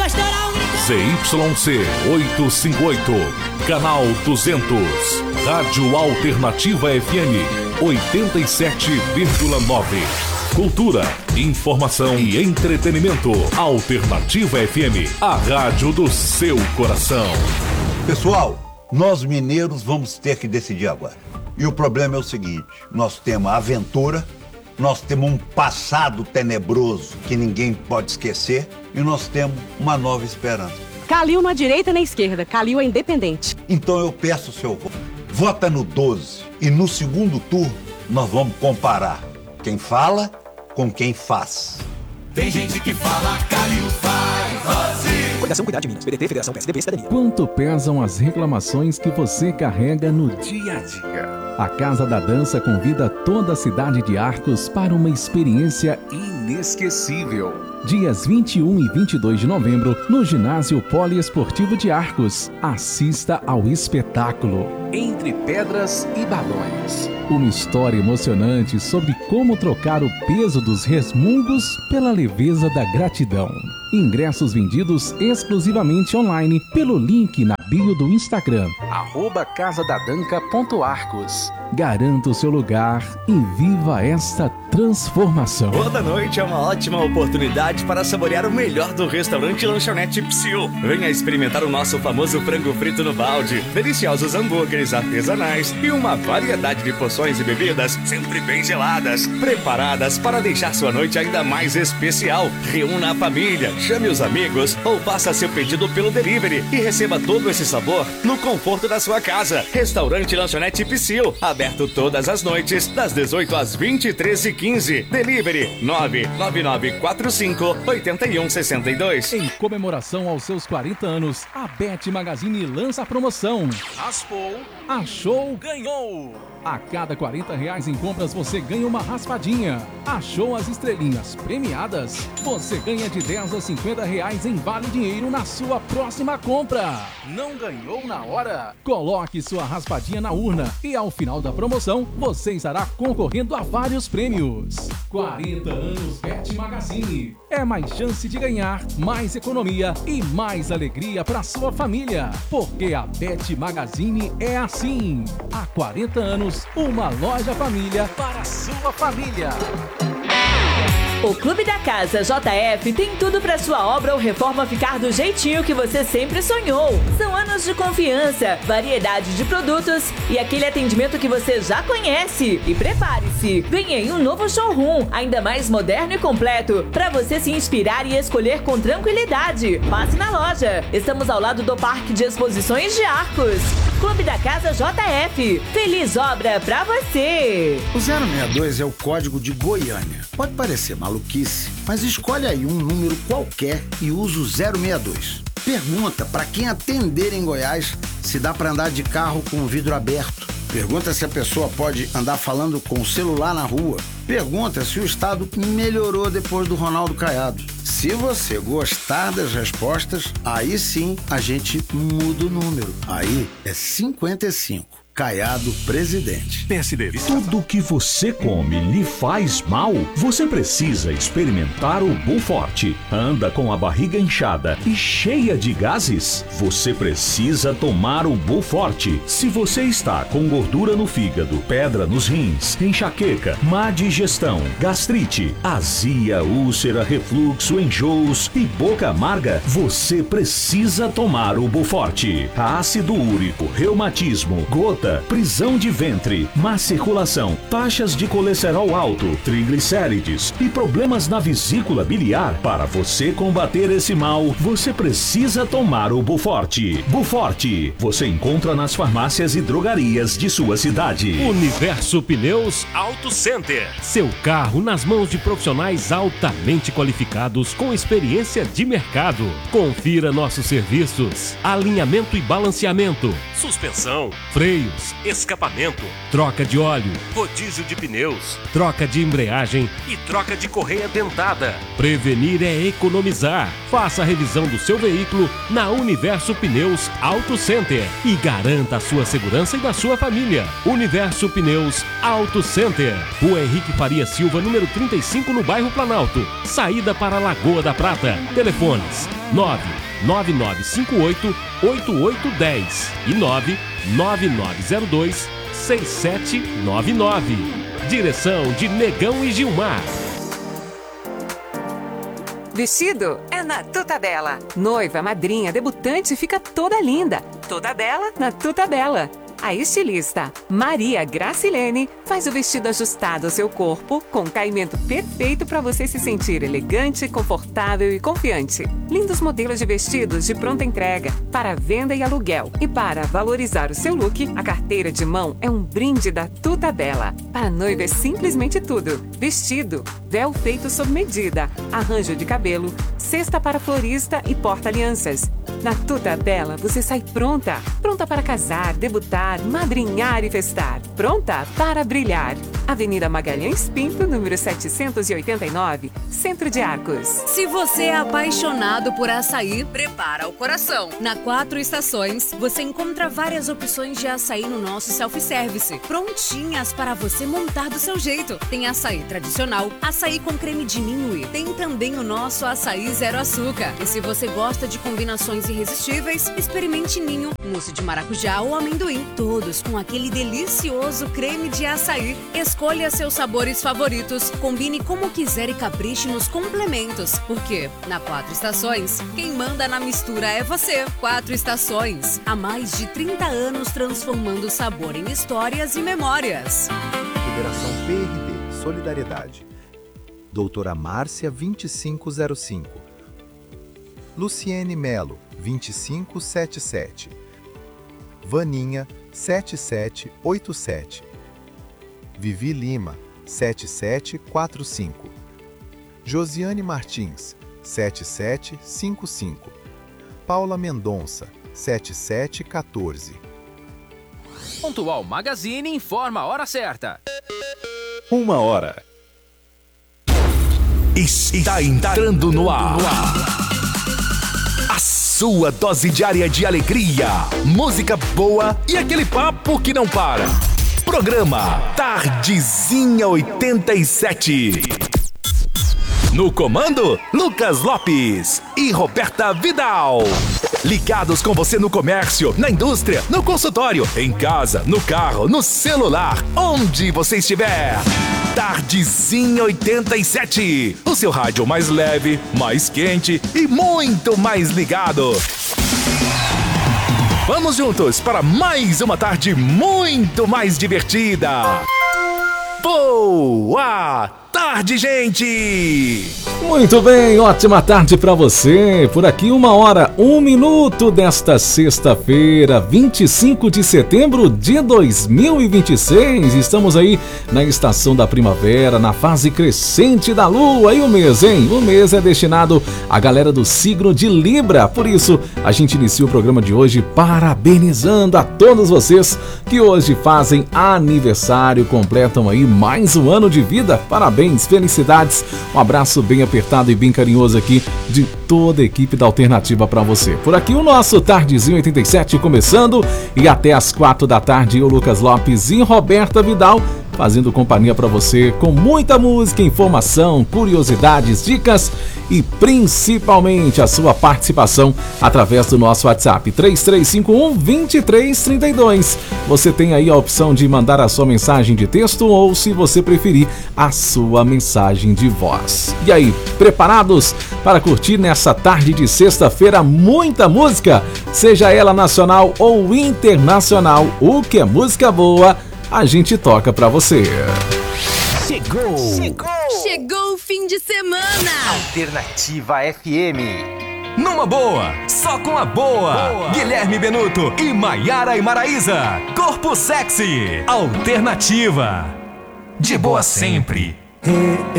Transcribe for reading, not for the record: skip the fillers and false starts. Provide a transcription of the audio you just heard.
Vou estourar um grito. ZYC 858, canal 200, Rádio Alternativa FM 87,9. Cultura, informação e entretenimento. Alternativa FM, a rádio do seu coração. Pessoal, nós mineiros vamos ter que decidir agora. E o problema é o seguinte: nós temos a aventura, nós temos um passado tenebroso que ninguém pode esquecer e nós temos uma nova esperança. Calil na direita e na esquerda, Calil é independente. Então eu peço o seu voto. Vota no 12 e no segundo turno nós vamos comparar quem fala com quem faz. Tem gente que fala, Calil faz, Coligação Cuidar de Minas, PDT, Federação PSDB, Cidadania. Quanto pesam as reclamações que você carrega no dia a dia? A Casa da Dança convida toda a cidade de Arcos para uma experiência inesquecível. Dias 21 e 22 de novembro, no Ginásio Poliesportivo de Arcos. Assista ao espetáculo Entre Pedras e Balões. Uma história emocionante sobre como trocar o peso dos resmungos pela leveza da gratidão. Ingressos vendidos exclusivamente online pelo link na bio do Instagram, @casadadanca.arcos. Garanta o seu lugar e viva esta transformação. Toda noite é uma ótima oportunidade para saborear o melhor do restaurante Lanchonete Psyu. Venha experimentar o nosso famoso frango frito no balde, deliciosos hambúrgueres artesanais e uma variedade de porções e bebidas sempre bem geladas, preparadas para deixar sua noite ainda mais especial. Reúna a família, chame os amigos ou faça seu pedido pelo delivery e receba todo esse sabor no conforto da sua casa. Restaurante Lanchonete Psyu, aberto todas as noites, das 18 às 23h15. Delivery 99945-8162. Em comemoração aos seus 40 anos, a Bet Magazine lança a promoção Raspou, Achou, Ganhou. A cada R$40 em compras você ganha uma raspadinha. Achou as estrelinhas premiadas? Você ganha de R$10 a R$50 em vale dinheiro na sua próxima compra. Não ganhou na hora? Coloque sua raspadinha na urna e ao final da promoção você estará concorrendo a vários prêmios. 40 anos Bet Magazine. É mais chance de ganhar, mais economia e mais alegria para sua família. Porque a Bet Magazine é assim. Há 40 anos, uma loja família para a sua família. O Clube da Casa JF tem tudo para sua obra ou reforma ficar do jeitinho que você sempre sonhou. São anos de confiança, variedade de produtos e aquele atendimento que você já conhece. E prepare-se, vem aí um novo showroom, ainda mais moderno e completo, para você se inspirar e escolher com tranquilidade. Passe na loja. Estamos ao lado do Parque de Exposições de Arcos. Clube da Casa JF. Feliz obra pra você! O 062 é o código de Goiânia. Pode parecer maluquice, mas escolhe aí um número qualquer e usa o 062. Pergunta para quem atender em Goiás se dá para andar de carro com o vidro aberto. Pergunta se a pessoa pode andar falando com o celular na rua. Pergunta se o estado melhorou depois do Ronaldo Caiado. Se você gostar das respostas, aí sim a gente muda o número. Aí é 55. Caiado presidente. PSDB. Tudo que você come lhe faz mal? Você precisa experimentar o Buforte. Anda com a barriga inchada e cheia de gases? Você precisa tomar o Buforte. Se você está com gordura no fígado, pedra nos rins, enxaqueca, má digestão, gastrite, azia, úlcera, refluxo, enjoos e boca amarga, você precisa tomar o Buforte. Ácido úrico, reumatismo, gota, prisão de ventre, má circulação, taxas de colesterol alto, triglicérides e problemas na vesícula biliar. Para você combater esse mal, você precisa tomar o Buforte. Buforte, você encontra nas farmácias e drogarias de sua cidade. Universo Pneus Auto Center. Seu carro nas mãos de profissionais altamente qualificados com experiência de mercado. Confira nossos serviços: alinhamento e balanceamento, suspensão, freio, freos, escapamento, troca de óleo, rodízio de pneus, troca de embreagem e troca de correia dentada. Prevenir é economizar. Faça a revisão do seu veículo na Universo Pneus Auto Center e garanta a sua segurança e da sua família. Universo Pneus Auto Center, Rua Henrique Faria Silva, número 35, no bairro Planalto. Saída para Lagoa da Prata. Telefones 99958-8810 e 99902-6799. Direção de Negão e Gilmar. Vestido é na Tuta Bela. Noiva, madrinha, debutante fica toda linda. Toda bela na Tuta Bela. A estilista Maria Gracilene faz o vestido ajustado ao seu corpo, com caimento perfeito para você se sentir elegante, confortável e confiante. Lindos modelos de vestidos de pronta entrega para venda e aluguel. E para valorizar o seu look, a carteira de mão é um brinde da Tuta Bela. Para a noiva é simplesmente tudo: vestido, véu feito sob medida, arranjo de cabelo, cesta para florista e porta-alianças. Na Tuta Bela você sai pronta. Pronta para casar, debutar, madrinhar e festar. Pronta para brilhar. Avenida Magalhães Pinto, número 789, Centro de Arcos. Se você é apaixonado por açaí, prepara o coração. Na 4 Estações, você encontra várias opções de açaí no nosso self-service, prontinhas para você montar do seu jeito. Tem açaí tradicional, açaí com creme de ninho e tem também o nosso açaí zero açúcar. E se você gosta de combinações irresistíveis, experimente ninho, mousse de maracujá ou amendoim, todos com aquele delicioso creme de açaí. Escolha seus sabores favoritos, combine como quiser e capriche nos complementos, porque na 4 Estações, quem manda na mistura é você. 4 Estações, há mais de 30 anos transformando sabor em histórias e memórias. Federação PRB, Solidariedade. Doutora Márcia 2505. Luciene Melo 2577. Vaninha 7787. Vivi Lima, 7745. Josiane Martins, 7755. Paula Mendonça, 7714. Pontual Magazine informa a hora certa. 1h. Está entrando no ar. A sua dose diária de alegria, música boa e aquele papo que não para. Programa Tardezinha 87. No comando, Lucas Lopes e Roberta Vidal. Ligados com você no comércio, na indústria, no consultório, em casa, no carro, no celular, onde você estiver. Tardezinha 87. O seu rádio mais leve, mais quente e muito mais ligado. Vamos juntos para mais uma tarde muito mais divertida. Boa tarde, gente! Muito bem, ótima tarde para você. Por aqui 1h, 1 minuto desta sexta-feira, 25 de setembro de 2026. Estamos aí na estação da primavera, na fase crescente da lua. E o mês, hein? O mês é destinado à galera do signo de Libra. Por isso, a gente inicia o programa de hoje parabenizando a todos vocês que hoje fazem aniversário, completam aí mais um ano de vida. Parabéns, felicidades. Um abraço bem apertado e bem carinhoso aqui de toda a equipe da Alternativa para você. Por aqui o nosso Tardezinho 87 começando e até às 4 da tarde eu, Lucas Lopes e Roberta Vidal fazendo companhia para você com muita música, informação, curiosidades, dicas e principalmente a sua participação através do nosso WhatsApp 3351-2332. Você tem aí a opção de mandar a sua mensagem de texto ou, se você preferir, a sua mensagem de voz. E aí, preparados para curtir nessa tarde de sexta-feira muita música, seja ela nacional ou internacional? O que é música boa, a gente toca pra você. Chegou o fim de semana. Alternativa FM. Numa boa, só com a boa. Guilherme Benuto e Maiara e Maraísa. Corpo Sexy. Alternativa. De boa sempre.